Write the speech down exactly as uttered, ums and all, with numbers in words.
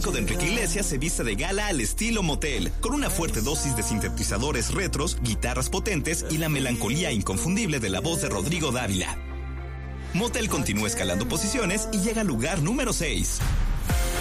elenco de Enrique Iglesias se viste de gala al estilo Motel, con una fuerte dosis de sintetizadores retros, guitarras potentes y la melancolía inconfundible de la voz de Rodrigo Dávila. Motel continúa escalando posiciones y llega al lugar número seis.